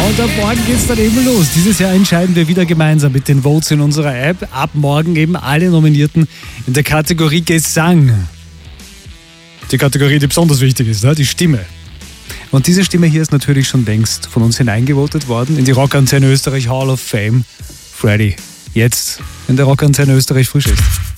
und ab morgen geht's dann eben los. Dieses Jahr entscheiden wir wieder gemeinsam mit den Votes in unserer App. Ab morgen eben alle Nominierten in der Kategorie Gesang. Die Kategorie, die besonders wichtig ist, ne? Die Stimme. Und diese Stimme hier ist natürlich schon längst von uns hineingevotet worden in die Rockantenne Österreich Hall of Fame. Freddy, jetzt in der Rockantenne Österreich Frühschicht.